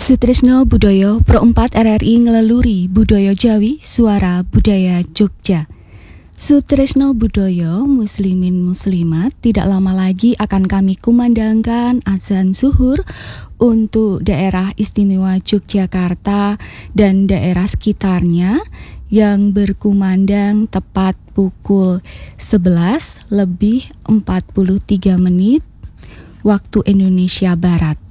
Sutresno Budoyo Pro 4 RRI ngeleluri budaya Jawi, suara budaya Jogja. Sutresno Budoyo muslimin muslimat, tidak lama lagi akan kami kumandangkan azan zuhur untuk daerah istimewa Yogyakarta dan daerah sekitarnya yang berkumandang tepat pukul 11:43 waktu Indonesia Barat.